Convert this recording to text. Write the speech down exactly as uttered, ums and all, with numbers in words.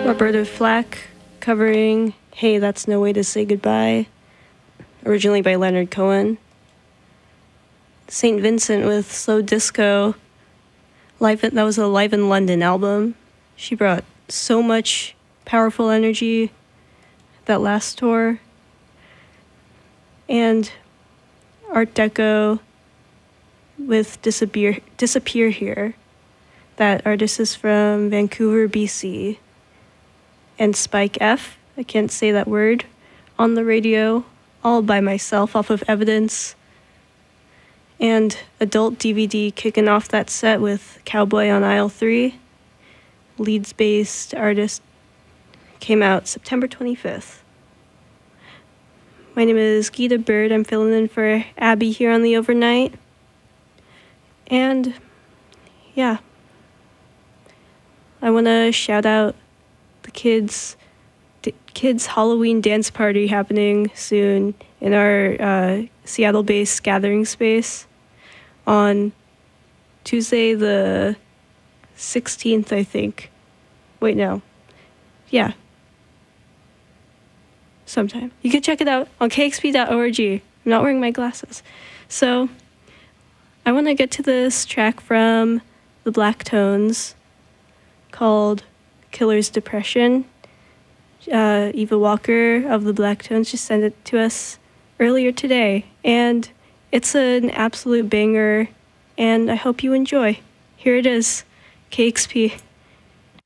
Roberta Flack covering Hey, That's No Way to Say Goodbye, originally by Leonard Cohen. Saint Vincent with Slow Disco, live in, that was a Live in London album. She brought so much powerful energy that last tour. And Art Deco with Disappear, Disappear Here. That artist is from Vancouver, B C. And Spike F, I can't say that word, on the radio, all by myself off of Evidence. And Adult D V D kicking off that set with Cowboy on Aisle three. Leeds-based artist, came out September twenty-fifth. My name is Gita Bird. I'm filling in for Abby here on the overnight. And yeah, I want to shout out the kids' d- kids' Halloween dance party happening soon in our uh, Seattle-based gathering space on Tuesday the sixteenth, I think. Wait, no. Yeah. Sometime. You can check it out on k x p dot org. I'm not wearing my glasses. So I want to get to this track from the Black Tones called Killer's Depression. Uh, Eva Walker of the Black Tones just sent it to us earlier today, and it's an absolute banger, and I hope you enjoy. Here it is, K X P.